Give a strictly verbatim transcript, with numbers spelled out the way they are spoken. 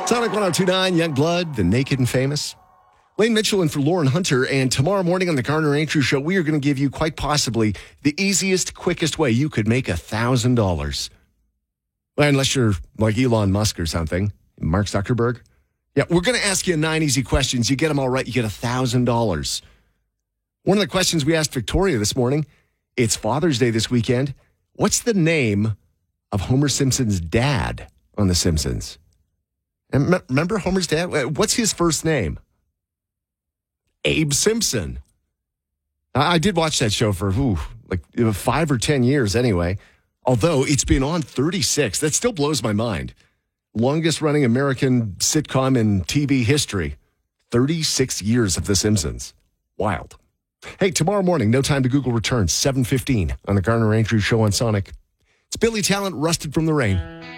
Sonic one oh two point nine, Youngblood, The Naked and Famous. Lane Mitchell in for Lauren Hunter, and tomorrow morning on the Garner Andrews Show, we are going to give you quite possibly the easiest, quickest way you could make one thousand dollars. Well, unless you're like Elon Musk or something, Mark Zuckerberg. Yeah, we're going to ask you nine easy questions. You get them all right, you get one thousand dollars. One of the questions we asked Victoria this morning, it's Father's Day this weekend. What's the name of Homer Simpson's dad on The Simpsons? And remember Homer's dad? What's his first name? Abe Simpson. I did watch that show for ooh, like five or ten years anyway, although it's been on thirty-six. That still blows my mind. Longest running American sitcom in T V history. thirty-six years of The Simpsons. Wild. Hey, tomorrow morning, No Time to Google returns, seven fifteen on the Garner Andrews Show on Sonic. It's Billy Talent, Rusted from the Rain.